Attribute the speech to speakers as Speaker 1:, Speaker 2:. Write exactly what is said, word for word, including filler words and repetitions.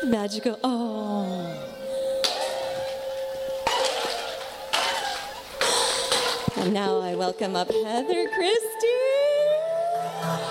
Speaker 1: Magical. Oh. And now I welcome up Heather Christie.